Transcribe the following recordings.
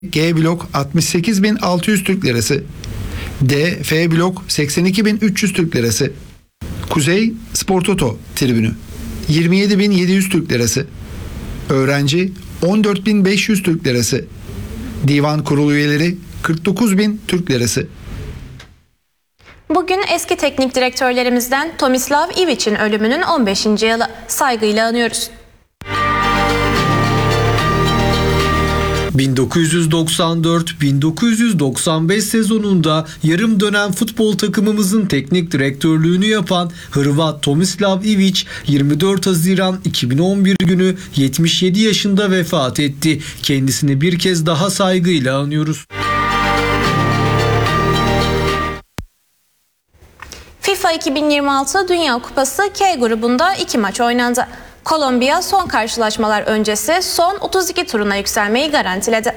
G blok 68.600 Türk Lirası. D, F blok 82.300 Türk Lirası. Kuzey Spor Toto tribünü 27.700 Türk Lirası. Öğrenci 14.500 Türk Lirası. Divan kurulu üyeleri 49.000 Türk Lirası. Bugün eski teknik direktörlerimizden Tomislav Ivic'in ölümünün 15. yılı. Saygıyla anıyoruz. 1994-1995 sezonunda yarım dönem futbol takımımızın teknik direktörlüğünü yapan Hırvat Tomislav Ivic 24 Haziran 2011 günü 77 yaşında vefat etti. Kendisini bir kez daha saygıyla anıyoruz. FIFA 2026 Dünya Kupası K grubunda 2 maç oynandı. Kolombiya son karşılaşmalar öncesi son 32 turuna yükselmeyi garantiledi.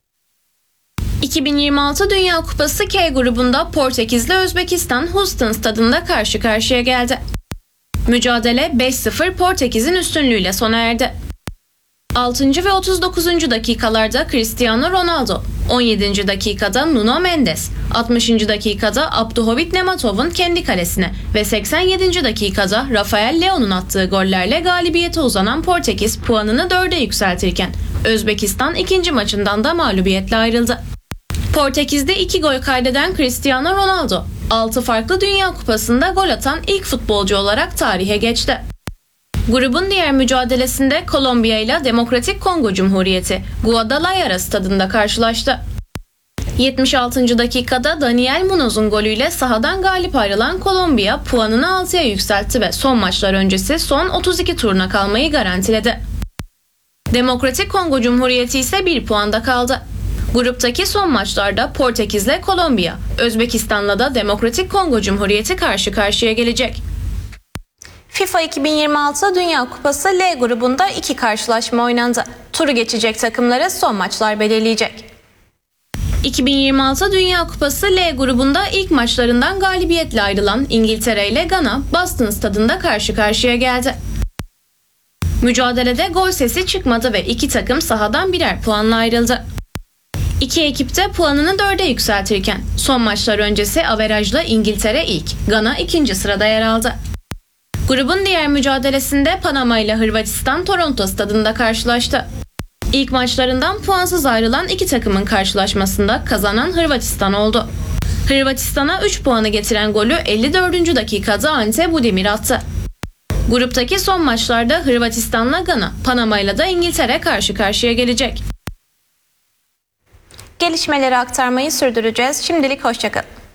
2026 Dünya Kupası K grubunda Portekizli Özbekistan Houston stadında karşı karşıya geldi. Mücadele 5-0 Portekiz'in üstünlüğüyle sona erdi. 6. ve 39. dakikalarda Cristiano Ronaldo, 17. dakikada Nuno Mendes, 60. dakikada Abdülhamit Nematov'un kendi kalesine ve 87. dakikada Rafael Leao'nun attığı gollerle galibiyete uzanan Portekiz puanını 4'e yükseltirken Özbekistan ikinci maçından da mağlubiyetle ayrıldı. Portekiz'de 2 gol kaydeden Cristiano Ronaldo, 6 farklı Dünya Kupası'nda gol atan ilk futbolcu olarak tarihe geçti. Grubun diğer mücadelesinde Kolombiya ile Demokratik Kongo Cumhuriyeti Guadalajara stadında karşılaştı. 76. dakikada Daniel Munoz'un golüyle sahadan galip ayrılan Kolombiya puanını 6'ya yükseltti ve son maçlar öncesi son 32 turuna kalmayı garantiledi. Demokratik Kongo Cumhuriyeti ise 1 puanda kaldı. Gruptaki son maçlarda Portekiz'le Kolombiya, Özbekistan'la da Demokratik Kongo Cumhuriyeti karşı karşıya gelecek. FIFA 2026 Dünya Kupası L grubunda 2 karşılaşma oynandı. Turu geçecek takımları son maçlar belirleyecek. 2026 Dünya Kupası L grubunda ilk maçlarından galibiyetle ayrılan İngiltere ile Gana, Boston stadında karşı karşıya geldi. Mücadelede gol sesi çıkmadı ve iki takım sahadan birer puanla ayrıldı. İki ekip de puanını 4'e yükseltirken son maçlar öncesi averajla İngiltere ilk, Gana ikinci sırada yer aldı. Grubun diğer mücadelesinde Panama ile Hırvatistan Toronto stadında karşılaştı. İlk maçlarından puansız ayrılan iki takımın karşılaşmasında kazanan Hırvatistan oldu. Hırvatistan'a 3 puanı getiren golü 54. dakikada Ante Budimir attı. Gruptaki son maçlarda Hırvatistan'la Gana, Panama ile de İngiltere karşı karşıya gelecek. Gelişmeleri aktarmayı sürdüreceğiz. Şimdilik hoşça kalın.